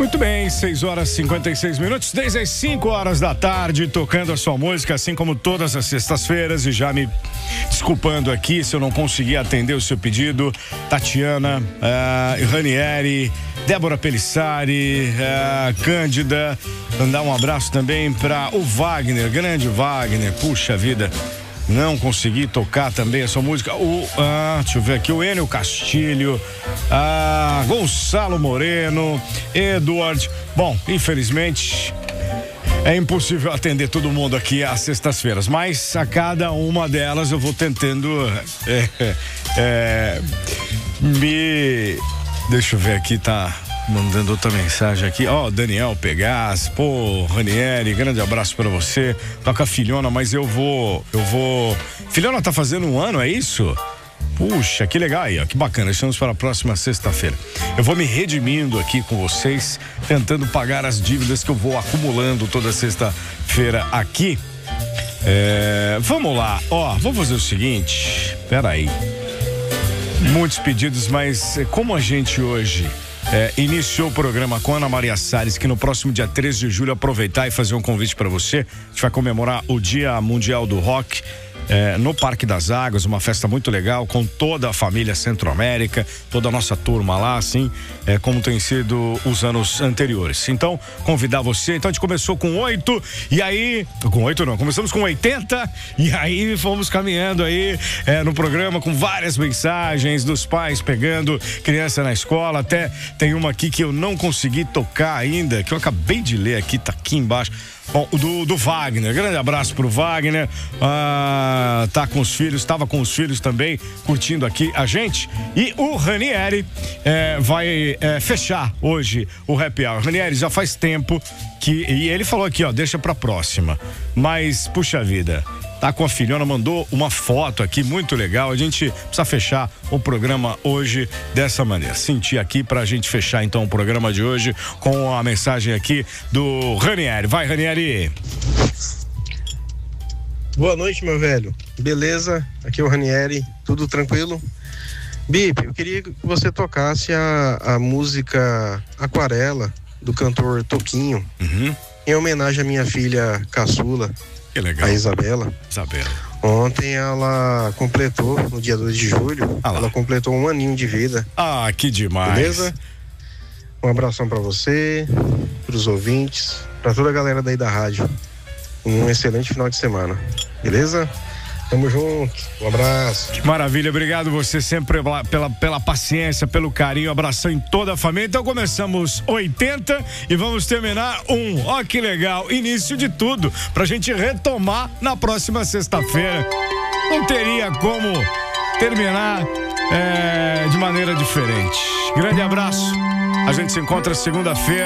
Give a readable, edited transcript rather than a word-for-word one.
Muito bem, 6 horas e 56 minutos, desde as 5 horas da tarde, tocando a sua música, assim como todas as sextas-feiras, e já me desculpando aqui se eu não consegui atender o seu pedido. Tatiana, Ranieri, Débora Pelissari, Cândida, mandar um abraço também para o Wagner, grande Wagner, puxa vida. Não consegui tocar também essa música. Deixa eu ver aqui, o Enio Castilho, Gonçalo Moreno, Edward. Bom, infelizmente é impossível atender todo mundo aqui às sextas-feiras, mas a cada uma delas eu vou tentando deixa eu ver aqui, tá mandando outra mensagem aqui, Daniel Pegas, Ranieri, grande abraço pra você. Toca a Filhona, mas eu vou. Filhona tá fazendo um ano, é isso? Puxa, que legal aí, que bacana. Estamos para a próxima sexta-feira. Eu vou me redimindo aqui com vocês, tentando pagar as dívidas que eu vou acumulando toda sexta-feira aqui. Vamos lá, vamos fazer o seguinte, peraí. Muitos pedidos, mas como a gente hoje iniciou o programa com Ana Maria Salles, que no próximo dia 13 de julho aproveitar e fazer um convite para você. A gente vai comemorar o Dia Mundial do Rock no Parque das Águas, uma festa muito legal com toda a família Centro-América, toda a nossa turma lá, assim como tem sido os anos anteriores. Então, convidar você. Então a gente começou com 8 e aí, com 8 não, começamos com 80 e aí fomos caminhando aí no programa com várias mensagens dos pais pegando criança na escola. Até tem uma aqui que eu não consegui tocar ainda, que eu acabei de ler aqui, tá aqui embaixo. Bom, do Wagner, grande abraço pro Wagner, tá com os filhos, estava com os filhos também, curtindo aqui a gente. E o Ranieri vai fechar hoje o Happy Hour. Ranieri, já faz tempo e ele falou aqui, deixa pra próxima, mas puxa vida, tá com a filhona, mandou uma foto aqui muito legal. A gente precisa fechar o programa hoje dessa maneira. Senti aqui pra gente fechar então o programa de hoje com a mensagem aqui do Ranieri. Vai, Ranieri. Boa noite, meu velho. Beleza? Aqui é o Ranieri, tudo tranquilo? Bip, eu queria que você tocasse a música Aquarela do cantor Toquinho, em homenagem à minha filha caçula. Que legal. A Isabela. Ontem ela completou, no dia 2 de julho, ela completou 1 aninho de vida. Que demais. Beleza? Um abração pra você, pros ouvintes, pra toda a galera daí da rádio. Um excelente final de semana. Beleza? Tamo junto, um abraço. Que maravilha, obrigado você sempre pela paciência, pelo carinho, abração em toda a família. Então começamos 80 e vamos terminar que legal, início de tudo, pra gente retomar na próxima sexta-feira. Não teria como terminar de maneira diferente. Grande abraço, a gente se encontra segunda-feira.